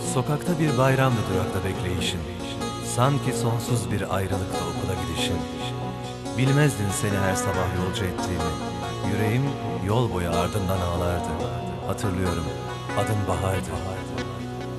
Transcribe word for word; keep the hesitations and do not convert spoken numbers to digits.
Sokakta bir bayramdı durakta bekleyişin. Sanki sonsuz bir ayrılıkta okula gidişin. Bilmezdin seni her sabah yolcu ettiğimi. Yüreğim yol boyu ardından ağlardı. Hatırlıyorum, adın Bahar'dı.